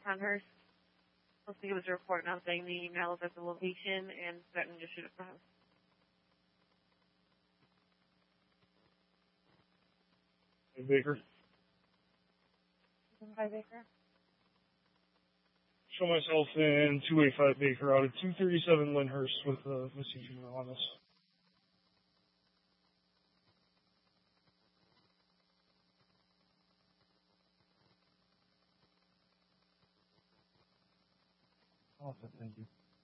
Converse. Supposed to give us a report now saying the email is at the location and threatening to shoot up the house. Hey, Baker. Hi, Baker. Show myself in 285 Baker out of 237 Lyndhurst with missing juvenile on this. Awesome, thank you.